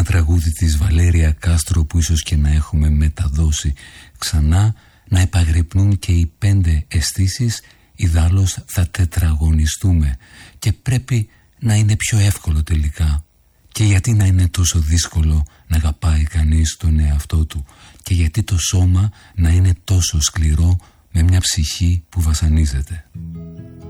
ένα τραγούδι της Βαλέρια Κάστρο που ίσως και να έχουμε μεταδώσει ξανά, να επαγρυπνούν και οι 5 αισθήσεις, ιδάλλως θα τετραγωνιστούμε και πρέπει να είναι πιο εύκολο τελικά. Και γιατί να είναι τόσο δύσκολο να αγαπάει κανείς τον εαυτό του, και γιατί το σώμα να είναι τόσο σκληρό με μια ψυχή που βασανίζεται.